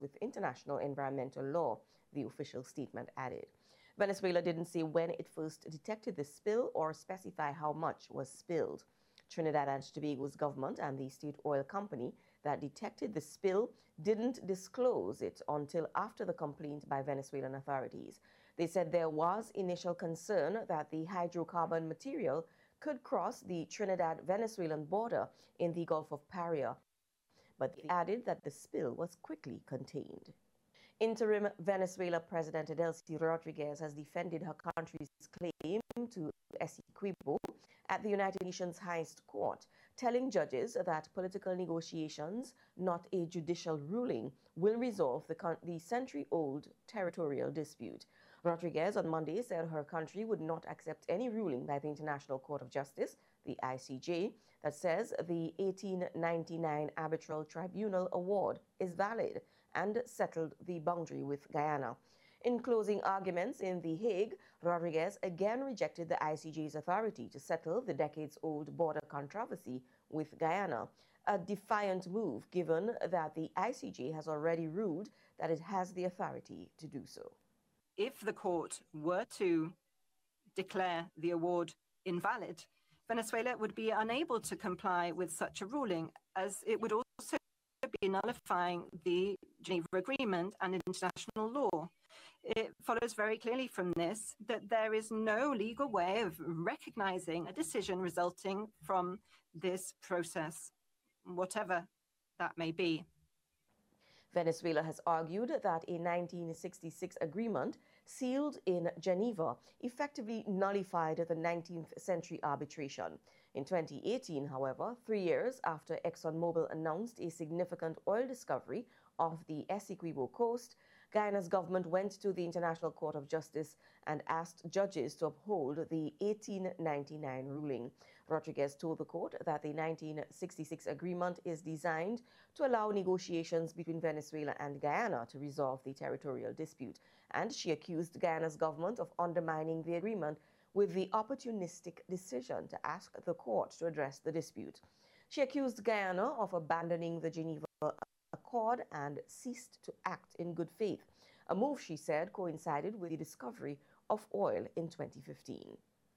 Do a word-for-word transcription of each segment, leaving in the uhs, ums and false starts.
with international environmental law, the official statement added. Venezuela didn't say when it first detected the spill or specify how much was spilled. Trinidad and Tobago's government and the state oil company that detected the spill didn't disclose it until after the complaint by Venezuelan authorities. They said there was initial concern that the hydrocarbon material could cross the Trinidad-Venezuelan border in the Gulf of Paria, but they added that the spill was quickly contained. Interim Venezuela President Delcy Rodriguez has defended her country's claim to Essequibo at the United Nations highest court, telling judges that political negotiations, not a judicial ruling, will resolve the, the century-old territorial dispute. Rodriguez on Monday said her country would not accept any ruling by the International Court of Justice, the I C J, that says the eighteen ninety-nine Arbitral Tribunal award is valid and settled the boundary with Guyana. In closing arguments in The Hague, Rodriguez again rejected the I C J's authority to settle the decades-old border controversy with Guyana, a defiant move given that the I C J has already ruled that it has the authority to do so. If the court were to declare the award invalid, Venezuela would be unable to comply with such a ruling, as it would also be nullifying the Geneva Agreement and international law. It follows very clearly from this that there is no legal way of recognizing a decision resulting from this process, whatever that may be. Venezuela has argued that a nineteen sixty-six agreement sealed in Geneva effectively nullified the nineteenth century arbitration. In twenty eighteen, however, three years after ExxonMobil announced a significant oil discovery off the Essequibo coast, Guyana's government went to the International Court of Justice and asked judges to uphold the eighteen ninety-nine ruling. Rodriguez told the court that the nineteen sixty-six agreement is designed to allow negotiations between Venezuela and Guyana to resolve the territorial dispute, and she accused Guyana's government of undermining the agreement with the opportunistic decision to ask the court to address the dispute. She accused Guyana of abandoning the Geneva Accord and ceased to act in good faith, a move she said coincided with the discovery of oil in twenty fifteen.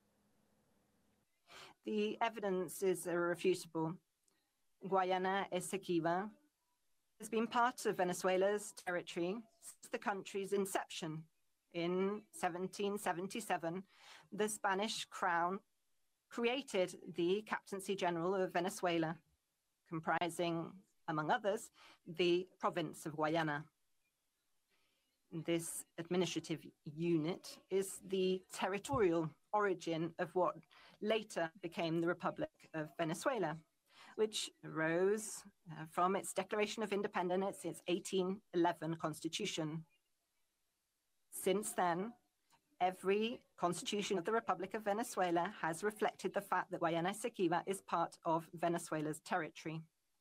The evidence is irrefutable. Guayana Esequiba has been part of Venezuela's territory since the country's inception. In seventeen seventy-seven, the Spanish crown created the Captaincy General of Venezuela, comprising, among others, the province of Guayana. This administrative unit is the territorial origin of what later became the Republic of Venezuela, which arose uh, from its Declaration of Independence, its eighteen eleven Constitution. Since then, every constitution of the Republic of Venezuela has reflected the fact that Guayana Esequiba is part of Venezuela's territory.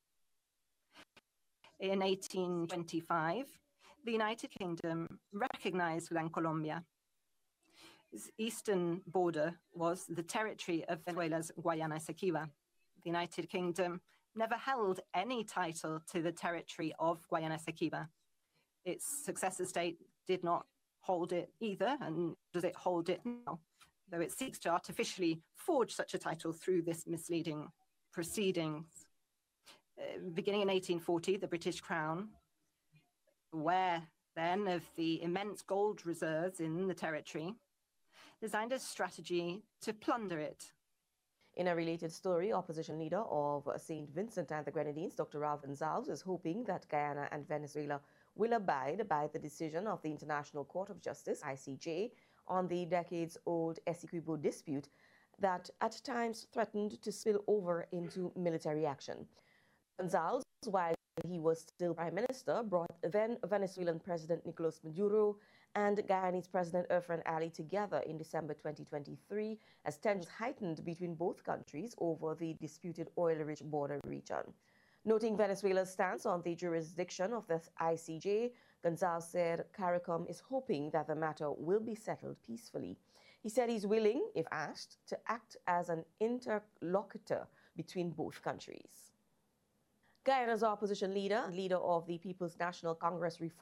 In eighteen twenty-five, the United Kingdom recognized Gran Colombia. Its eastern border was the territory of Venezuela's Guayana Esequiba. The United Kingdom never held any title to the territory of Guayana Esequiba. Its successor state did not hold it either, and does it hold it now, though it seeks to artificially forge such a title through this misleading proceedings. Uh, beginning in eighteen forty, the British Crown, aware then of the immense gold reserves in the territory, designed a strategy to plunder it. In a related story, opposition leader of Saint Vincent and the Grenadines, Doctor Ralph Gonsalves, is hoping that Guyana and Venezuela will abide by the decision of the International Court of Justice, I C J, on the decades-old Essequibo dispute that at times threatened to spill over into military action. Gonsalves, while he was still Prime Minister, brought then Venezuelan President Nicolas Maduro and Guyanese President Irfan Ali together in December twenty twenty-three as tensions heightened between both countries over the disputed oil-rich border region. Noting Venezuela's stance on the jurisdiction of the I C J, Gonsalves said CARICOM is hoping that the matter will be settled peacefully. He said he's willing, if asked, to act as an interlocutor between both countries. Guyana's opposition leader, leader of the People's National Congress Reform